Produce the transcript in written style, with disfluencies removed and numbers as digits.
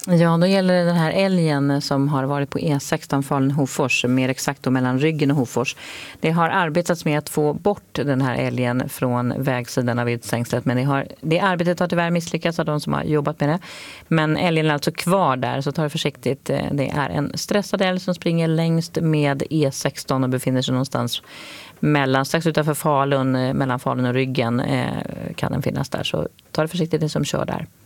Ja, då gäller det den här älgen som har varit på E16 Falun-Hofors, mer exakt då mellan Ryggen och Hofors. Det har arbetats med att få bort den här älgen från vägsidan av viltstängslet, men det arbetet har tyvärr misslyckats av de som har jobbat med det. Men älgen är alltså kvar där, så ta det försiktigt. Det är en stressad älg som springer längst med E16 och befinner sig någonstans strax utanför Falun, mellan Falun och Ryggen kan den finnas där. Så ta det försiktigt, ni som kör där.